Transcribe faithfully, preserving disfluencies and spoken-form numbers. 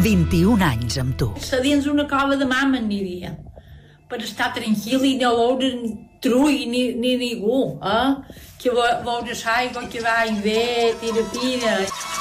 vint-i-un anys amb tu. A dins una cova de mama aniria, per estar tranquil i no veure trull ni, ni ningú, eh? Que veure l'aigua que va i ve, tira, tira.